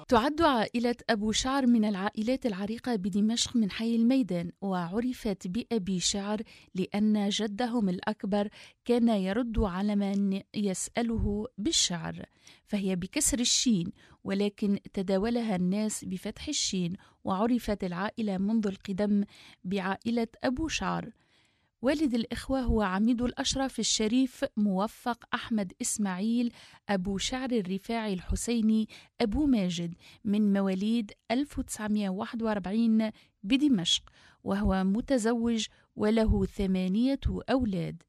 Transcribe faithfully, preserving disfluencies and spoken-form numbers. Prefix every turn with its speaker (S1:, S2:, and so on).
S1: تعد عائلة أبو شعر من العائلات العريقة بدمشق من حي الميدان، وعرفت بأبي شعر لأن جدهم الأكبر كان يرد على من يسأله بالشعر، فهي بكسر الشين، ولكن تداولها الناس بفتح الشين، وعرفت العائلة منذ القدم بعائلة أبو شعر. والد الإخوة هو عميد الأشرف الشريف موفق أحمد إسماعيل أبو شعر الرفاعي الحسيني أبو ماجد، من مواليد ألف وتسعمائة وواحد وأربعين بدمشق، وهو متزوج وله ثمانية أولاد.